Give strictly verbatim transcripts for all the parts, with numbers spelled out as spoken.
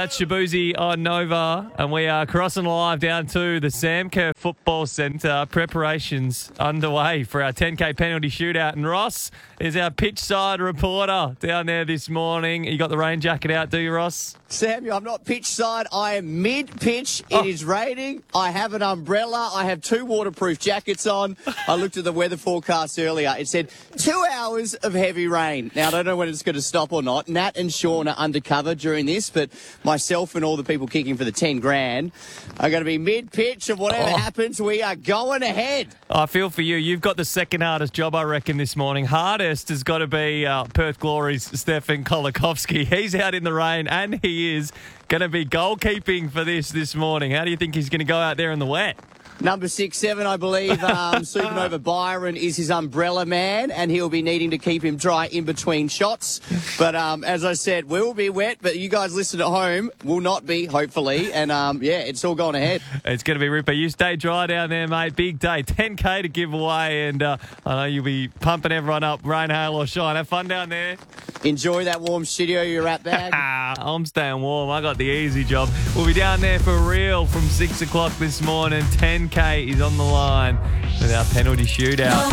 that's Shabuzi on Nova, and we are crossing live down to the Samcare Football Centre. Preparations underway for our ten K penalty shootout. And Ross is our pitch side reporter down there this morning. You got the rain jacket out, do you, Ross? Samuel, I'm not pitch side. I am mid-pitch. It Oh. is raining. I have an umbrella. I have two waterproof jackets on. I looked at the weather forecast earlier. It said two hours of heavy rain. Now, I don't know when it's going to stop or not. Nat and Sean are undercover during this, but myself and all the people kicking for the ten grand are going to be mid-pitch, and whatever Oh. happens, we are going ahead. I feel for you. You've got the second hardest job, I reckon, this morning. Hardest has got to be uh, Perth Glory's Stefan Kolikovsky. He's out in the rain, and he is going to be goalkeeping for this this morning. How do you think he's going to go out there in the wet? Number six, seven, I believe, um, Supernova Byron is his umbrella man, and he'll be needing to keep him dry in between shots. But um, as I said, we will be wet, but you guys listen at home will not be, hopefully. And, um, yeah, it's all gone ahead. It's going to be ripper. You stay dry down there, mate. Big day. ten K to give away, and uh, I know you'll be pumping everyone up, rain, hail or shine. Have fun down there. Enjoy that warm studio you're at, bag. I'm staying warm. I got the easy job. We'll be down there for real from six o'clock this morning. ten K is on the line with our penalty shootout.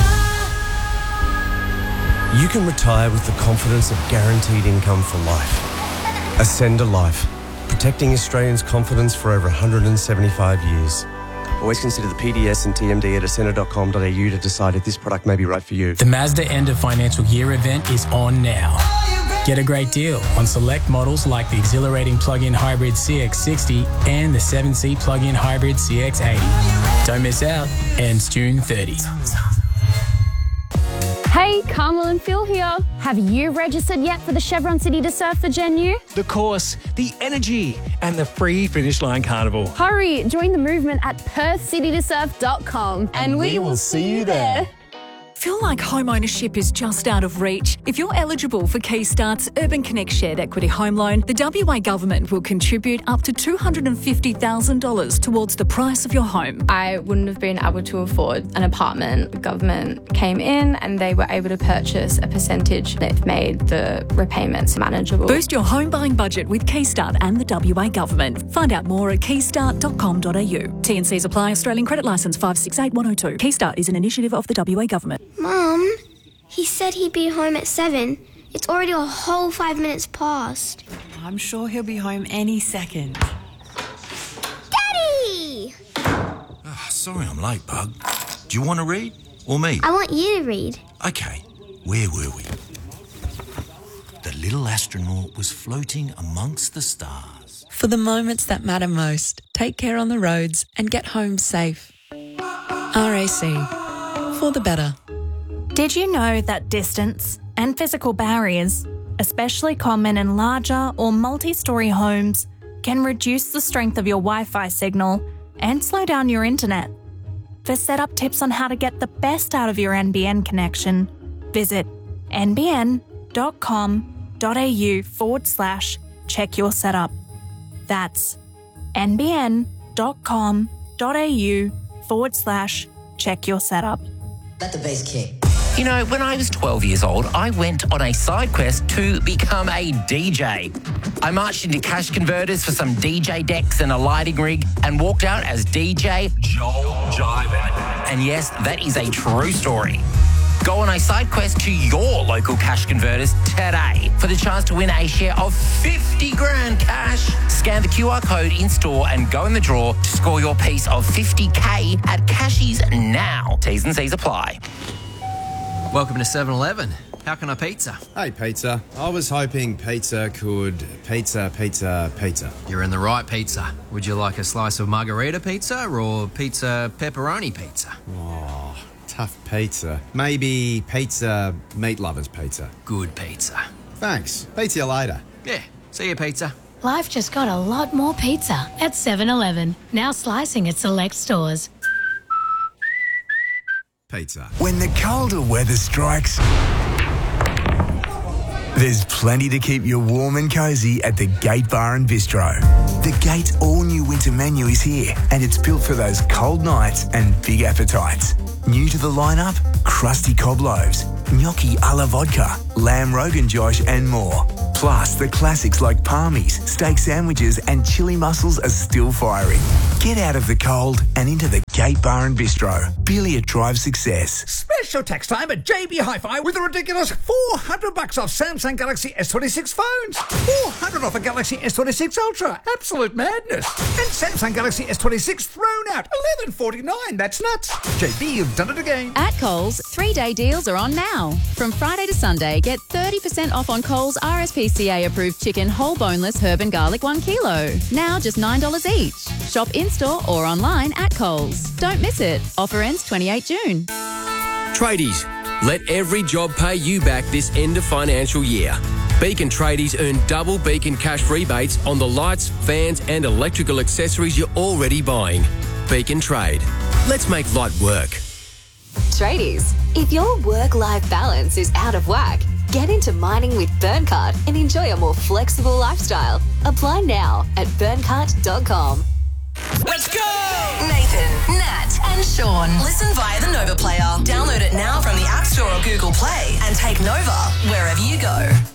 You can retire with the confidence of guaranteed income for life. Ascender Life, protecting Australians' confidence for over one hundred seventy-five years. Always consider the P D S and T M D at ascender dot com dot a u to decide if this product may be right for you. The Mazda End of Financial Year event is on now. Get a great deal on select models like the exhilarating plug-in hybrid C X sixty and the seven seat plug-in hybrid C X eighty. Don't miss out. Ends June thirtieth. Hey, Carmel and Phil here. Have you registered yet for the Chevron City to Surf for Gen U? The course, the energy, and the free Finish Line Carnival. Hurry, join the movement at perth city to surf dot com and we will see you there. Feel like home ownership is just out of reach? If you're eligible for Keystart's Urban Connect Shared Equity Home Loan, the W A Government will contribute up to two hundred fifty thousand dollars towards the price of your home. I wouldn't have been able to afford an apartment. The government came in and they were able to purchase a percentage. They've made the repayments manageable. Boost your home buying budget with Keystart and the W A Government. Find out more at keystart dot com dot a u. T and Cs apply. Australian Credit Licence five six eight one oh two. Keystart is an initiative of the W A Government. Mum, he said he'd be home at seven. It's already a whole five minutes past. I'm sure he'll be home any second. Daddy! Oh, sorry I'm late, Bug. Do you want to read? Or me? I want you to read. Okay, where were we? The little astronaut was floating amongst the stars. For the moments that matter most, take care on the roads and get home safe. R A C. For the better. Did you know that distance and physical barriers, especially common in larger or multi-storey homes, can reduce the strength of your Wi-Fi signal and slow down your internet? For setup tips on how to get the best out of your N B N connection, visit n b n dot com dot a u forward slash check your setup. That's n b n dot com dot a u forward slash check your setup. Let the bass kick. You know, when I was twelve years old, I went on a side quest to become a D J. I marched into cash converters for some D J decks and a lighting rig and walked out as D J Joel Jiven. And yes, that is a true story. Go on a side quest to your local cash converters today for the chance to win a share of fifty grand cash. Scan the Q R code in store and go in the draw to score your piece of fifty K at Cashies now. T's and C's apply. Welcome to seven eleven. How can I pizza? Hey, pizza. I was hoping pizza could pizza, pizza, pizza. You're in the right pizza. Would you like a slice of margarita pizza or pizza pepperoni pizza? Oh, tough pizza. Maybe pizza meat lovers pizza. Good pizza. Thanks. Pizza you later. Yeah. See you, pizza. Life just got a lot more pizza at seven eleven. Now slicing at select stores. Pizza. When the colder weather strikes, there's plenty to keep you warm and cosy at the Gate Bar and Bistro. The Gate's all-new winter menu is here, and it's built for those cold nights and big appetites. New to the lineup, crusty cob loaves, gnocchi a la vodka, lamb rogan josh and more. Plus, the classics like palmies, steak sandwiches and chili mussels are still firing. Get out of the cold and into the Gate Bar and Bistro. Belia drives success. Special tax time at J B Hi-Fi with a ridiculous four hundred bucks off Samsung Galaxy S twenty-six phones. four hundred off a Galaxy S twenty-six Ultra. Absolute madness. And Samsung Galaxy S twenty-six thrown out. eleven forty-nine. That's nuts. J B, you've done it again. At Coles, three-day deals are on now. From Friday to Sunday, get thirty percent off on Coles R S P C A approved chicken whole boneless herb and garlic one kilo. Now just nine dollars each. Shop in-store or online at Coles. Don't miss it. Offer ends twenty-eighth of June. Tradies, let every job pay you back this end of financial year. Beacon Tradies earn double Beacon cash rebates on the lights, fans and electrical accessories you're already buying. Beacon Trade. Let's make light work. Tradies, if your work-life balance is out of whack, get into mining with Burncart and enjoy a more flexible lifestyle. Apply now at burncart dot com. Let's go! Nathan, Nat, and Sean. Listen via the Nova Player. Download it now from the App Store or Google Play and take Nova wherever you go.